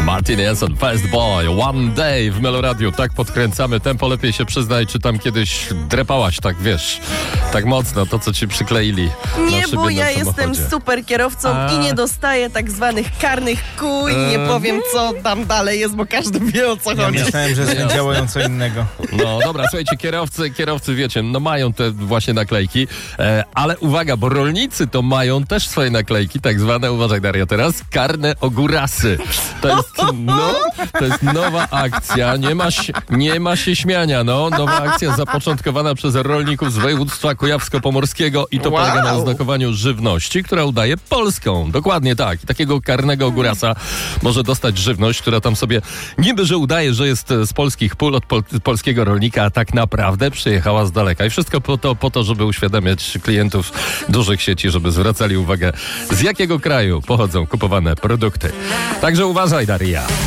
Martin Jensen, Fast Boy, One Day w Meloradiu. Tak podkręcamy tempo. Lepiej się przyznaj, czy tam kiedyś drepałaś, tak wiesz, tak mocno to, co ci przykleili. Nie, bo ja jestem super kierowcą i nie dostaję tak zwanych karnych kół i nie powiem, co tam dalej jest, bo każdy wie, o co Ja chodzi. myślałem, że sędziałują co innego. No dobra, słuchajcie, kierowcy wiecie, no mają te właśnie naklejki, ale uwaga, bo rolnicy to mają też swoje naklejki, tak zwane, uważaj Daria teraz, karne ogórasy. To jest nowa akcja, nie ma się śmiania, no. Nowa akcja zapoczątkowana przez rolników z województwa kujawsko-pomorskiego i to polega na oznakowaniu żywności, która udaje polską. Dokładnie tak. I takiego karnego ogórasa może dostać żywność, która tam sobie niby, że udaje, że jest z polskich pól od polskiego rolnika, a tak naprawdę przyjechała z daleka. I wszystko po to, żeby uświadamiać klientów dużych sieci, żeby zwracali uwagę, z jakiego kraju pochodzą kupowane produkty. Także uważaj, Daria.